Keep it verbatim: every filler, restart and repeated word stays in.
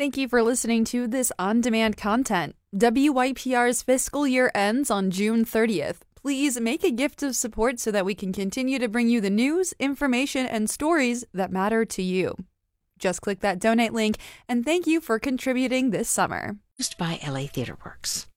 Thank you for listening to this on-demand content. W Y P R's fiscal year ends on June thirtieth. Please make a gift of support so that we can continue to bring you the news, information, and stories that matter to you. Just click that donate link, and thank you for contributing this summer. Produced by L A Theatre Works.